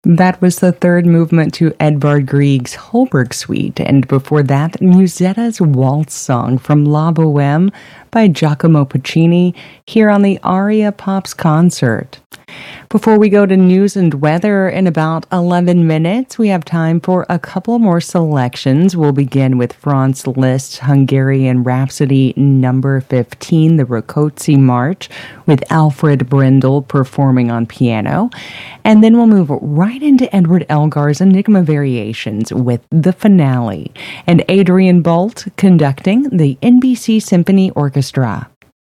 That was the third movement to Edvard Grieg's Holberg Suite, and before that, Musetta's Waltz Song from La Boheme by Giacomo Puccini here on the Aria Pops concert. Before we go to news and weather in about 11 minutes, we have time for a couple more selections. We'll begin with Franz Liszt's Hungarian Rhapsody number 15, the Rákóczi March, with Alfred Brendel performing on piano. And then we'll move right into Edward Elgar's Enigma Variations with the finale, and Adrian Bolt conducting the NBC Symphony Orchestra.